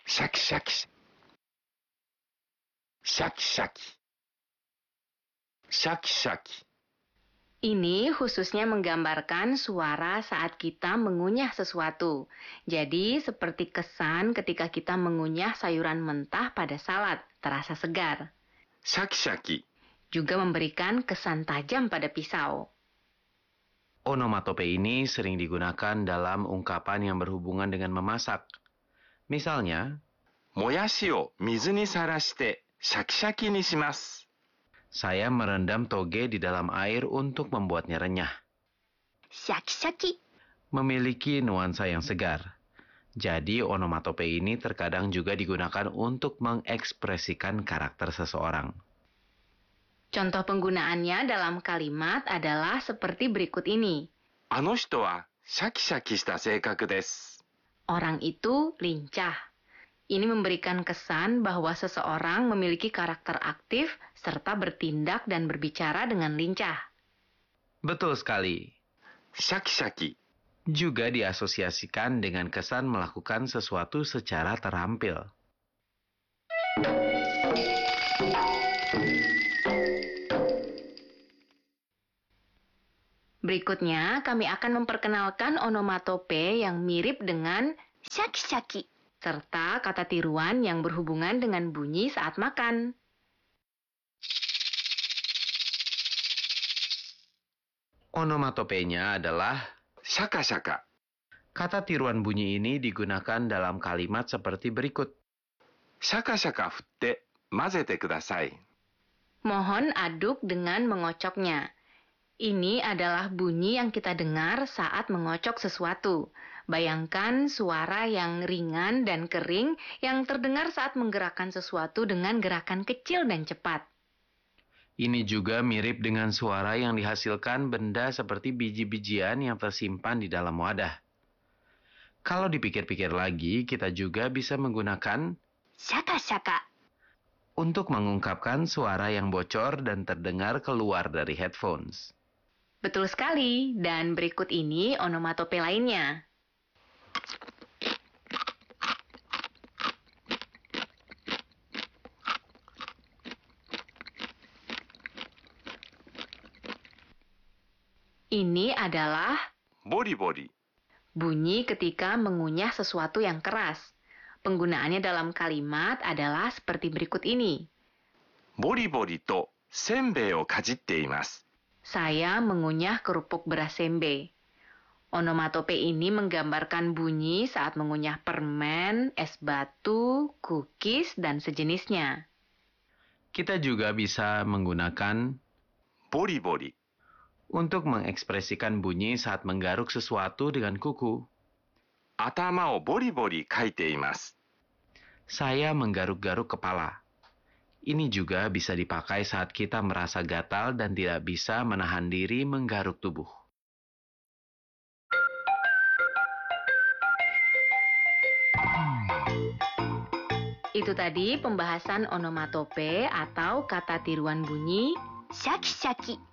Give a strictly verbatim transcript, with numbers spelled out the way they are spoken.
シャキシャキ。シャキシャキ。シャキシャキ。 Ini khususnya menggambarkan suara saat kita mengunyah sesuatu. Jadi seperti kesan ketika kita mengunyah sayuran mentah pada salad, terasa segar. シャキシャキ。 Juga memberikan kesan tajam pada pisau. Onomatope ini sering digunakan dalam ungkapan yang berhubungan dengan memasak. Misalnya, もやしを水にさらしてシャキシャキにします。 saya merendam toge di dalam air untuk membuatnya renyah. シャキシャキ. Memiliki nuansa yang segar. Jadi onomatope ini terkadang juga digunakan untuk mengekspresikan karakter seseorang. Contoh penggunaannya dalam kalimat adalah seperti berikut ini. あの人はシャキシャキした性格です。 Orang itu lincah. Ini memberikan kesan bahwa seseorang memiliki karakter aktif serta bertindak dan berbicara dengan lincah. Betul sekali. シャキシャキ。 Juga diasosiasikan dengan kesan melakukan sesuatu secara terampil. Berikutnya, kami akan memperkenalkan onomatope yang mirip dengan shaki-shaki, serta kata tiruan yang berhubungan dengan bunyi saat makan. Onomatopenya adalah シャカシャカ。 kata tiruan bunyi ini digunakan dalam kalimat seperti berikut. シャカシャカ振って混ぜてください。 Mohon aduk dengan mengocoknya. Ini adalah bunyi yang kita dengar saat mengocok sesuatu. Bayangkan suara yang ringan dan kering yang terdengar saat menggerakkan sesuatu dengan gerakan kecil dan cepat. Ini juga mirip dengan suara yang dihasilkan benda seperti biji-bijian yang tersimpan di dalam wadah. Kalau dipikir-pikir lagi, kita juga bisa menggunakan Shaka-shaka untuk mengungkapkan suara yang bocor dan terdengar keluar dari headphones. Betul sekali, dan berikut ini onomatope lainnya. Ini adalah ボリボリ。 bunyi ketika mengunyah sesuatu yang keras. Penggunaannya dalam kalimat adalah seperti berikut ini. ボリボリとせんべいをかじっています。 Saya mengunyah kerupuk beras sembe. Onomatope ini menggambarkan bunyi saat mengunyah permen, es batu, cookies, dan sejenisnya. Kita juga bisa menggunakan ボリボリ。 untuk mengekspresikan bunyi saat menggaruk sesuatu dengan kuku. 頭をボリボリかいています。 Saya menggaruk-garuk kepala. Ini juga bisa dipakai saat kita merasa gatal dan tidak bisa menahan diri menggaruk tubuh. Itu tadi pembahasan onomatope atau kata tiruan bunyi shaki-shaki.